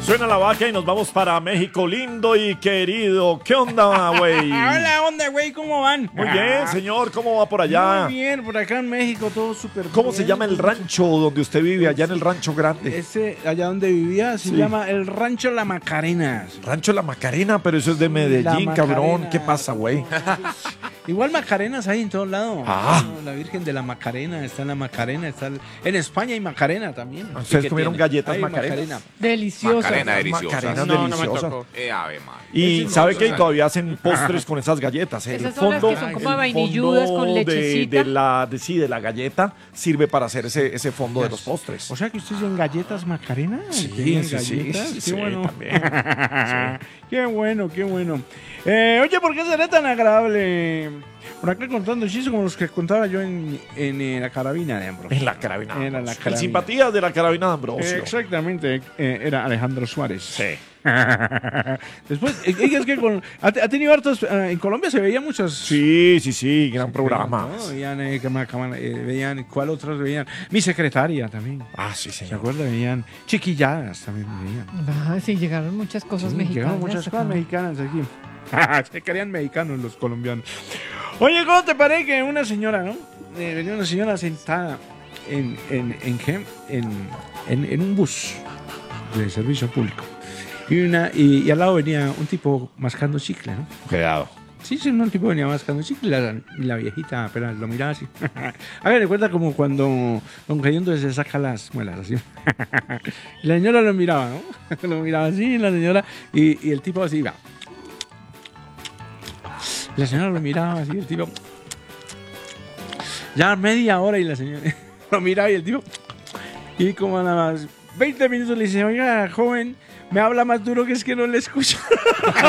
Suena la vaca y nos vamos para México, lindo y querido. ¿Qué onda, güey? Hola, onda, güey, ¿cómo van? Muy bien, señor, ¿cómo va por allá? Muy bien, por acá en México todo súper ¿Cómo bien. se llama el rancho donde usted vive, allá en el Rancho Grande? Ese, allá donde vivía, se Sí. llama el Rancho La Macarena. Rancho La Macarena, pero eso es de Medellín, La cabrón. Macarena. ¿Qué pasa, güey? Igual Macarenas hay en todos lados. Ah. La Virgen de la Macarena está en la Macarena. En España hay Macarena también. ¿Ustedes ¿Qué comieron tiene? galletas Hay Macarena? Deliciosa. Macarena deliciosa. Macarenas No me deliciosas. tocó. Ave madre. Y sabe que todavía hacen postres con esas galletas. El Esas son las que son como el vainilludas fondo con lechecita. de la galleta sirve para hacer ese fondo de los postres. O sea que ustedes en galletas Macarena. Sí, ¿Tienen sí, sí, galletas? sí, Qué sí, bueno. también. Qué bueno, qué bueno. Oye, ¿por qué será tan agradable? Por acá contando chistes como los que contaba yo en la carabina de Ambrosio. En la carabina. de Era la Ambrosio. carabina. En simpatías de la carabina de Ambrosio. Exactamente, era Alejandro Suárez. Sí. Después, es que ha tenido hartos. En Colombia se veía muchas. Sí, sí, sí, gran programa. ¿no? Veían, veían, ¿cuál otros veían? Mi secretaria también. Ah, sí, ¿Se señor. acuerdan? Veían chiquilladas también veían. Ah, sí, llegaron muchas cosas Sí, mexicanas. llegaron muchas cosas acá. mexicanas aquí. Se querían mexicanos los colombianos. Oye, ¿cómo te parece que una señora, ¿no? Venía una señora sentada en qué? En un bus de servicio público. Y al lado venía un tipo mascando chicle, ¿no? Cuidado. Sí, sí, un tipo venía mascando chicle y la viejita apenas lo miraba así. Hagan de cuenta como cuando Don Cayendo se saca las muelas así. Y la señora lo miraba, ¿no? Lo miraba así, la señora, y el tipo así iba. La señora lo miraba así, el tipo. Ya media hora y la señora lo miraba y el tipo. Y como a las 20 minutos le dice, oiga, joven, me habla más duro que es que no le escucho.